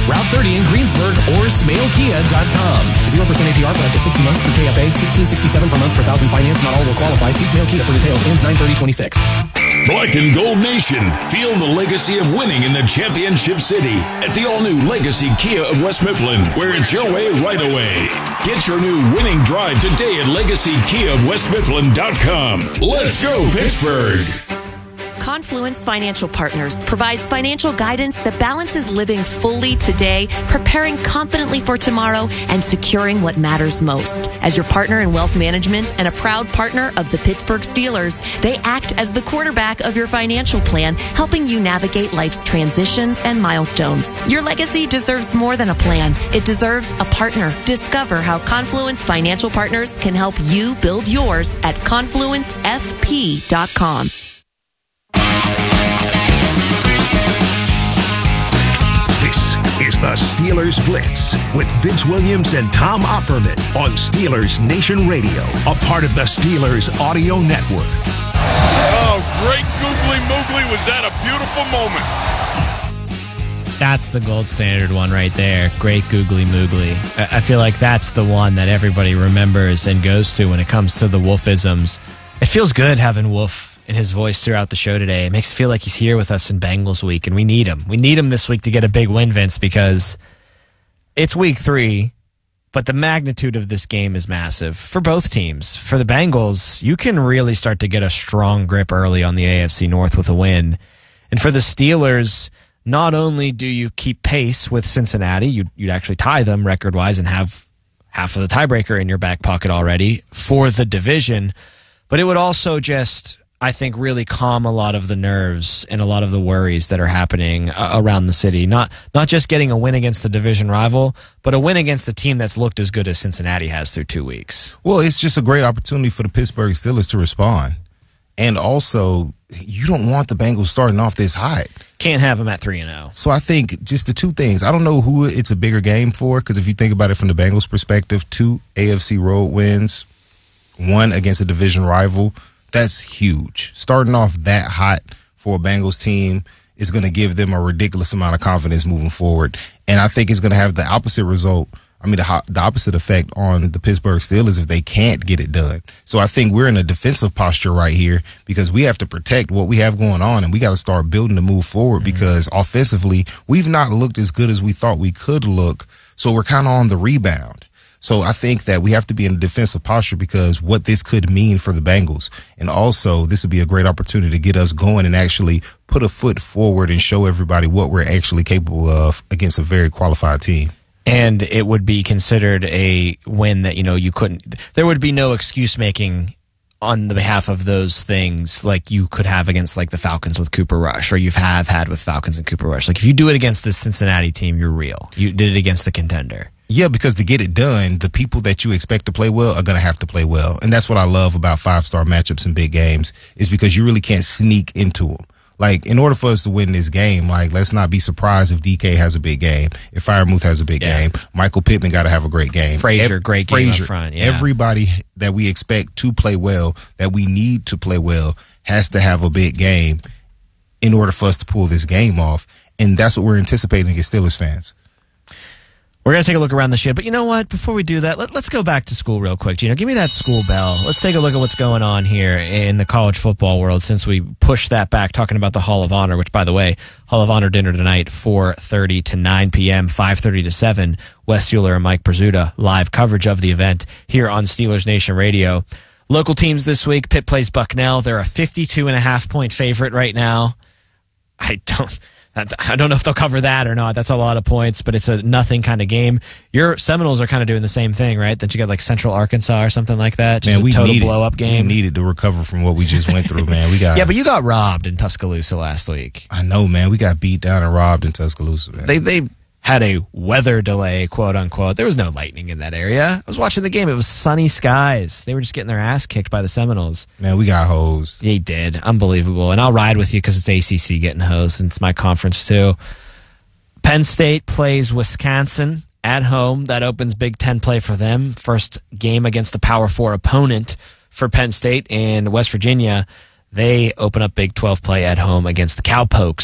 Route 30 in Greensburg, or SmaleKia.com. 0% APR for up to 60 months for KFA. $16.67 per month per thousand finance. Not all will qualify. See Smale Kia for details. Ends 9/30/26. Black and Gold Nation. Feel the legacy of winning in the championship city at the all-new Legacy Kia of West Mifflin, where it's your way right away. Get your new winning drive today at LegacyKiaofWestMifflin.com. Let's go, Pittsburgh! Confluence Financial Partners provides financial guidance that balances living fully today, preparing confidently for tomorrow, and securing what matters most. As your partner in wealth management and a proud partner of the Pittsburgh Steelers, they act as the quarterback of your financial plan, helping you navigate life's transitions and milestones. Your legacy deserves more than a plan. It deserves a partner. Discover how Confluence Financial Partners can help you build yours at confluencefp.com. This is the Steelers Blitz with Vince Williams and Tom Opperman on Steelers Nation Radio, a part of the Steelers Audio Network. Oh, great googly moogly. Was that a beautiful moment? That's the gold standard one right there. Great googly moogly. I feel like that's the one that everybody remembers and goes to when it comes to the Wolfisms. It feels good having Wolf in his voice throughout the show today. It makes it feel like he's here with us in Bengals week, and we need him. We need him this week to get a big win, Vince, because it's week 3, but the magnitude of this game is massive for both teams. For the Bengals, you can really start to get a strong grip early on the AFC North with a win. And for the Steelers, not only do you keep pace with Cincinnati, you'd actually tie them record-wise and have half of the tiebreaker in your back pocket already for the division, but it would also just, I think, really calm a lot of the nerves and a lot of the worries that are happening around the city. Not just getting a win against the division rival, but a win against a team that's looked as good as Cincinnati has through 2 weeks. Well, it's just a great opportunity for the Pittsburgh Steelers to respond. And also, you don't want the Bengals starting off this hot. Can't have them at 3-0. So I think just the two things. I don't know who it's a bigger game for, because if you think about it from the Bengals' perspective, 2 AFC road wins, 1 against a division rival, that's huge. Starting off that hot for a Bengals team is going to give them a ridiculous amount of confidence moving forward. And I think it's going to have the opposite result. I mean, the opposite effect on the Pittsburgh Steelers if they can't get it done. So I think we're in a defensive posture right here because we have to protect what we have going on, and we got to start building to move forward because offensively, we've not looked as good as we thought we could look. So we're kind of on the rebound. So I think that we have to be in a defensive posture because what this could mean for the Bengals. And also, this would be a great opportunity to get us going and actually put a foot forward and show everybody what we're actually capable of against a very qualified team. And it would be considered a win that, you couldn't, there would be no excuse making on the behalf of those things like you could have against like the Falcons with Cooper Rush, or you've had with Falcons and Cooper Rush. Like if you do it against this Cincinnati team, you're real. You did it against the contender. Yeah, because to get it done, the people that you expect to play well are going to have to play well. And that's what I love about 5-star matchups in big games is because you really can't sneak into them. Like, in order for us to win this game, like, let's not be surprised if DK has a big game, if Freiermuth has a big game. Michael Pittman got to have a great game. Frazier, great game up front. Yeah. Everybody that we expect to play well, that we need to play well, has to have a big game in order for us to pull this game off. And that's what we're anticipating against Steelers fans. We're going to take a look around the ship, but you know what? Before we do that, let's go back to school real quick. Gino, give me that school bell. Let's take a look at what's going on here in the college football world since we pushed that back, talking about the Hall of Honor, which, by the way, Hall of Honor dinner tonight, 4:30 to 9 p.m., 5:30 to 7. Wes Euler and Mike Brazuta, live coverage of the event here on Steelers Nation Radio. Local teams this week, Pitt plays Bucknell. They're a 52.5-point favorite right now. I don't know if they'll cover that or not. That's a lot of points, but it's a nothing kind of game. Your Seminoles are kind of doing the same thing, right? That you got like Central Arkansas or something like that. Just a total blow-up game. We needed to recover from what we just went through, man. Yeah, but you got robbed in Tuscaloosa last week. I know, man. We got beat down and robbed in Tuscaloosa, man. They had a weather delay, quote unquote. There was no lightning in that area. I was watching the game. It was sunny skies. They were just getting their ass kicked by the Seminoles. Man, we got hosed. They did. Unbelievable. And I'll ride with you because it's ACC getting hosed, and it's my conference too. Penn State plays Wisconsin at home. That opens Big Ten play for them. First game against a Power 4 opponent for Penn State. And West Virginia, they open up Big 12 play at home against the Cowpokes.